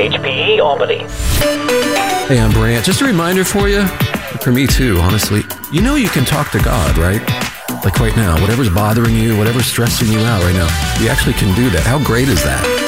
WHPE Albany. Hey, I'm Brant. Just a reminder for you, for me too, honestly. You know you can talk to God, right? Like right now, whatever's bothering you, whatever's stressing you out right now, you actually can do that. How great is that?